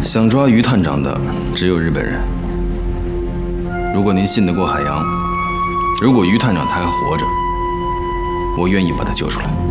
想抓于探长的只有日本人。如果您信得过海洋，如果于探长他还活着，我愿意把他救出来。